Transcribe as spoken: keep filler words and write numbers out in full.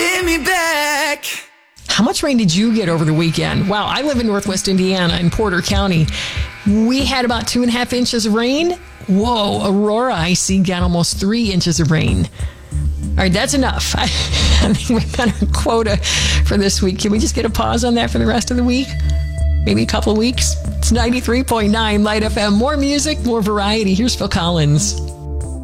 holding me back. How much rain did you get over the weekend? Wow, I live in Northwest Indiana in Porter County. We had about two and a half inches of rain. Whoa, Aurora, I see, got almost three inches of rain. All right, that's enough. I, I think we've got our quota for this week. Can we just get a pause on that for the rest of the week? Maybe a couple of weeks? It's ninety-three point nine Light F M. More music, more variety. Here's Phil Collins.